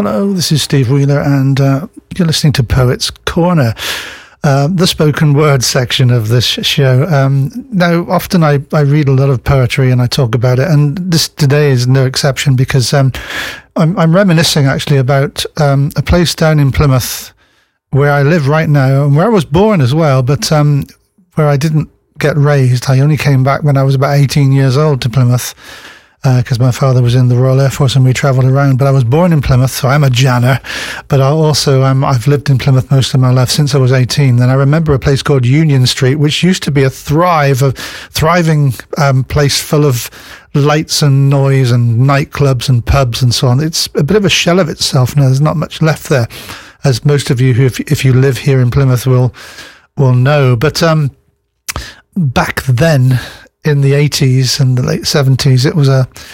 Hello, this is Steve Wheeler, and you're listening to Poets Corner, the spoken word section of this show. Now, often I read a lot of poetry and I talk about it, and this today is no exception because I'm reminiscing actually about a place down in Plymouth where I live right now and where I was born as well, but where I didn't get raised. I only came back when I was about 18 years old to Plymouth, because my father was in the Royal Air Force and we travelled around. But I was born in Plymouth, so I'm a Janner. But I've lived in Plymouth most of my life since I was 18. Then I remember a place called Union Street, which used to be a thriving place full of lights and noise and nightclubs and pubs and so on. It's a bit of a shell of itself now. There's not much left there, as most of you who, if you live here in Plymouth, will know. But back then, in the 80s and the late 70s, it was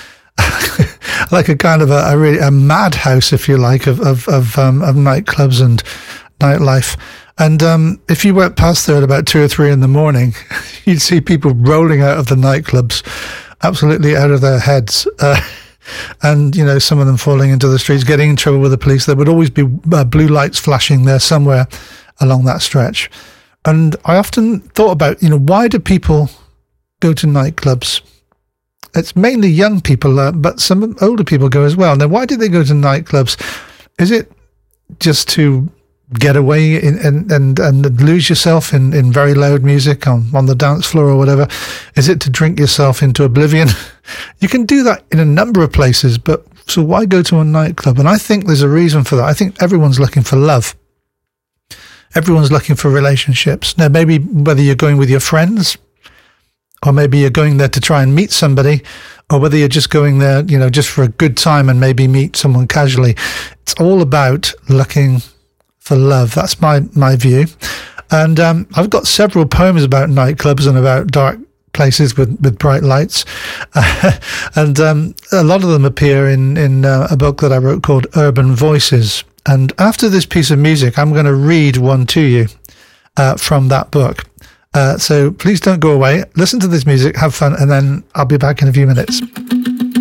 like a kind of a madhouse, if you like, of nightclubs and nightlife. And if you went past there at about 2 or 3 in the morning, you'd see people rolling out of the nightclubs, absolutely out of their heads. And, you know, some of them falling into the streets, getting in trouble with the police. There would always be blue lights flashing there somewhere along that stretch. And I often thought about, you know, why do people go to nightclubs? It's mainly young people, but some older people go as well. Now, why do they go to nightclubs? Is it just to get away and lose yourself in very loud music on the dance floor or whatever? Is it to drink yourself into oblivion? You can do that in a number of places, but so why go to a nightclub? And I think there's a reason for that. I think everyone's looking for love. Everyone's looking for relationships. Now, maybe whether you're going with your friends, or maybe you're going there to try and meet somebody, or whether you're just going there, you know, just for a good time and maybe meet someone casually. It's all about looking for love. That's my view. And I've got several poems about nightclubs and about dark places with bright lights. And a lot of them appear in a book that I wrote called Urban Voices. And after this piece of music, I'm going to read one to you from that book. So please don't go away. Listen to this music, have fun, and then I'll be back in a few minutes.